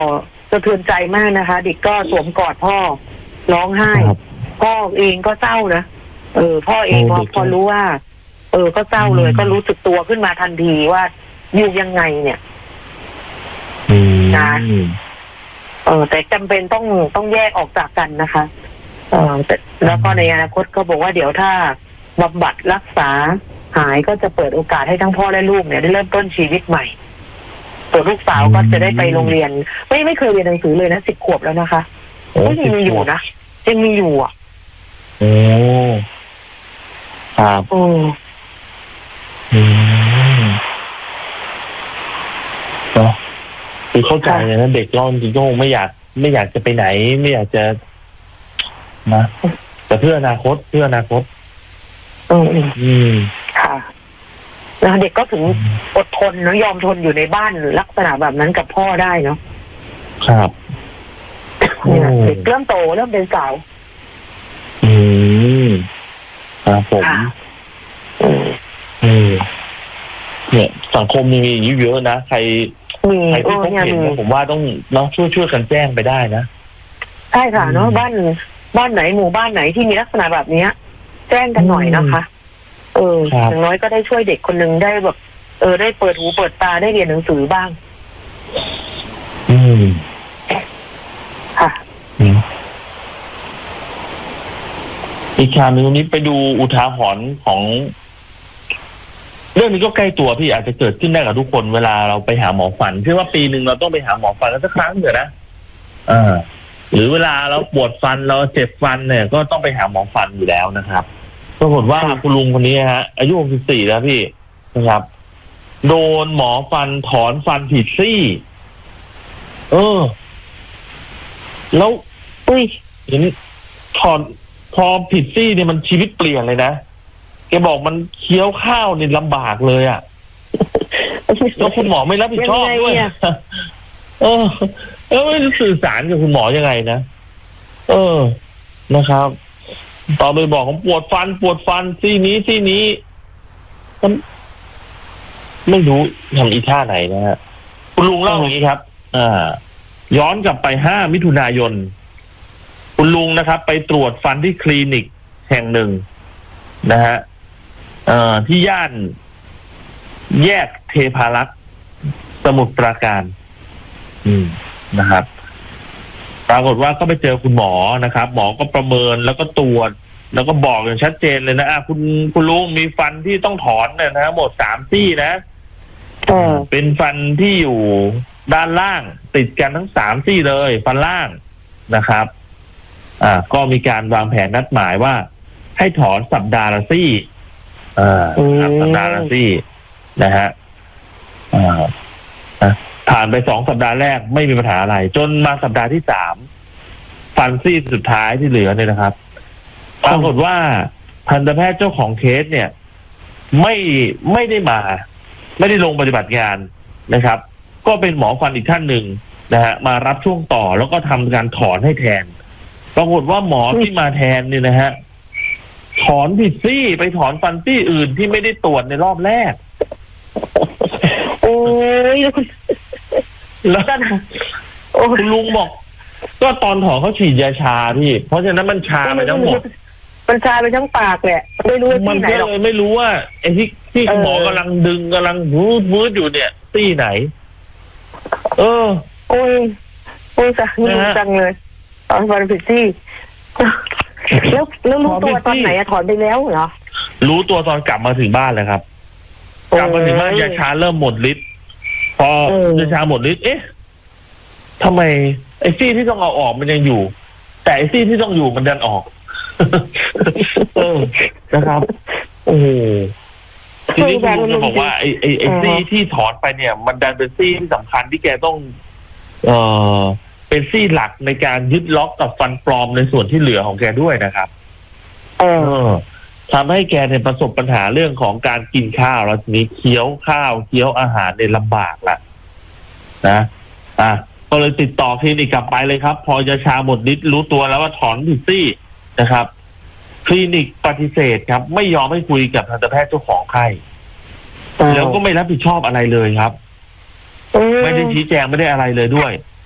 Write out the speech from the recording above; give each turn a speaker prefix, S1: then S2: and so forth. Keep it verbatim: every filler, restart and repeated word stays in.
S1: สะเทือนใจมากนะคะเด็กก็สวมกอดพ่อร้องไห้พ่อเองก็เศร้านะเออพ่อเองพอพอรู้ว่าเออก็เศร้าเลยก็รู้สึกตัวขึ้นมาทันทีว่าอยู่ยังไงเนี่ยนะเออแต่จำเป็นต้องต้องแยกออกจากกันนะคะเออแต่แล้วก็ในอนาคตก็บอกว่าเดี๋ยวถ้าบำบัดรักษาหายก็จะเปิดโอกาสให้ทั้งพ่อและลูกเนี่ยได้เริ่มต้นชีวิตใหม่ตัวลูกสาวก็จะได้ไปโรงเรียนไม่ไม่เคยเรียนหนังสือเลยนะสิบขวบแล้วนะคะก็ยังมีอยู่นะยังมีอยู่อ่ะ
S2: โอ้ครับ
S1: โอ้
S2: อืมเนาะคือเข้าใจเลยนะเด็กร้อนจริงๆไม่อยากไม่อยากจะไปไหนไม่อยากจะนะแต่เพื่ออนาคตเพื่ออนาคต
S1: อืม
S2: อืม
S1: ค่ะแล้วเด็กก็ถึงอดทนเนาะยอมทนอยู่ในบ้านลักษณะแบบนั้นกับพ่อได้เนาะ
S2: ครับ
S1: เนี่ยเด็กเริ่มโตเริ่มเป็นสาว
S2: อืมครับผมอืมเนี่ยสังคมมีอย่างนี้เยอะนะใครใครที่พบเห็นผมว่าต้องเนาะช่วยช่วยกันแจ้งไปได้นะ
S1: ใช่ค่ะเนาะบ้านบ้านไหนหมู่บ้านไหนที่มีลักษณะแบบนี้แจ้งกันหน่อยนะคะเอออย่างน้อยก็ได้ช่วยเด็กคนหนึ่งได้แบบเออได้เปิดหูเปิดตาได้เรียนหนังสือบ้าง
S2: อืม
S1: ค่ะ
S2: อีกข่าวหนึ่งนี้ไปดูอุทาหรณ์ของเรื่องนี้ก็ใกล้ตัวพี่อาจจะเกิดขึ้นได้กับทุกคนเวลาเราไปหาหมอฟันเชื่อว่าปีหนึ่งเราต้องไปหาหมอฟันกันสักครั้งเถอะนะอ่าหรือเวลาเราปวดฟันเราเจ็บฟันเนี่ยก็ต้องไปหาหมอฟันอยู่แล้วนะครับปรากฏว่าคุณลุงคนนี้ฮะอายุหกสิบสี่แล้วพี่นะครับโดนหมอฟันถอนฟันผิดซี่เออแล้วอุ้ยเห็นถอนพอผิดซี่เนี่ยมันชีวิตเปลี่ยนเลยนะแกบอกมันเคี้ยวข้าวเนี่ยลำบากเลยอ่ะแล้วคุณหมอไม่รับผิดชอบด้วยเออแล้วไม่สื่อสารกับคุณหมอยังไงนะเออนะครับตอนไปบอกผมปวดฟันปวดฟันซี่นี้ซี่นี้ไม่รู้ทำอีท่าไหนนะฮะคุณลุงเล่าอย่างนี้ครับอ่าย้อนกลับไปห้ามิถุนายนคุณลุงนะครับไปตรวจฟันที่คลินิกแห่งหนึ่งนะฮะเอ่อที่ย่านแยกเทพารักษ์สมุทรปราการอืมนะครับปรากฏว่าก็ไปเจอคุณหมอนะครับหมอก็ประเมินแล้วก็ตรวจแล้วก็บอกอย่างชัดเจนเลยนะอ่ะคุณคุณลุงมีฟันที่ต้องถอนเนี่ยนะหมดสามซี่นะ
S1: เออ
S2: เป็นฟันที่อยู่ด้านล่างติดกันทั้งสามซี่เลยฟันล่างนะครับอ่าก็มีการวางแผนนัดหมายว่าให้ถอนสัปดาห์ละซี่อ่าสัปดาห์ละซี่นะฮะอ่าผ่านไปสองสัปดาห์แรกไม่มีปัญหาอะไรจนมาสัปดาห์ที่สามฟันซี่สุดท้ายที่เหลือเนี่ยนะครับปรากฏว่าทันตแพทย์เจ้าของเคสเนี่ยไม่ไม่ได้มาไม่ได้ลงปฏิบัติงานนะครับก็เป็นหมอฟันอีกท่านหนึ่งนะฮะมารับช่วงต่อแล้วก็ทำการถอนให้แทนปรากฏว่าหมอที่มาแทนเนี่ยนะฮะถอนผิดซี่ไปถอนฟันซี่อื่นที่ไม่ได้ตรวจในรอบแรก
S1: โอ้ย
S2: แล้วคุณลุงบอกก็ตอนถอนเขาฉีดยาชาพี่เพราะฉะนั้นมันชาไปทั้งหมด
S1: มันชาไปทั้งปากแหละไม่รู้
S2: ที่ไหนหรอกมันก็เลยไม่รู้ว่าไอ้ที่ที่หมอกำลังดึงกำลังวูดวูดอยู่เนี่ยซี่ไหนเออ
S1: โอ้ยโอ้ยจังจังเลยตอนฟันผิดซี่แล้วแล้วรู้ตัวตอนไหนถอนไปแล้วเหรอ
S2: รู้ตัวตอนกลับมาถึงบ้านเลยครับกลับมาถึงบ้านยาชาเริ่มหมดฤทธิ์พอยาชาหมดฤทธิ์เอ๊ะทำไมไอ้ซี่ที่ต้องเอาออกมันยังอยู่แต่ไอ้ซี่ที่ต้องอยู่มันดันออกเออนะครับโอ้โหทีนี้คุณลุงจะบอกว่าไอ้ไอ้ไอ้ซี่ที่ถอนไปเนี่ยมันดันเป็นซี่ที่สำคัญที่แกต้องเอ่อเป็นซี่หลักในการยึดล็อกกับฟันปลอมในส่วนที่เหลือของแกด้วยนะครับเออทำให้แกเนี่ยประสบปัญหาเรื่องของการกินข้าวแล้วทีนี้เคี้ยวข้าวเคี้ยวอาหารเนี่ยลำบากละนะอ่ะก็เลยติดต่อคลินิกกลับไปเลยครับพอยาชาหมดฤทธิ์รู้ตัวแล้วว่าถอนผิดซี่นะครับคลินิกปฏิเสธครับไม่ยอมให้คุยกับทันตแพทย์เจ้าของไข้แล้วก็ไม่รับผิดชอบอะไรเลยครับไม่ได้ชี้แจงไม่ได้อะไรเลยด้วย